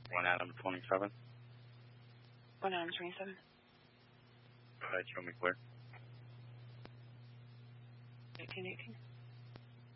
1 Adam 27. 1 Adam 27. Go ahead, show me clear. 1818.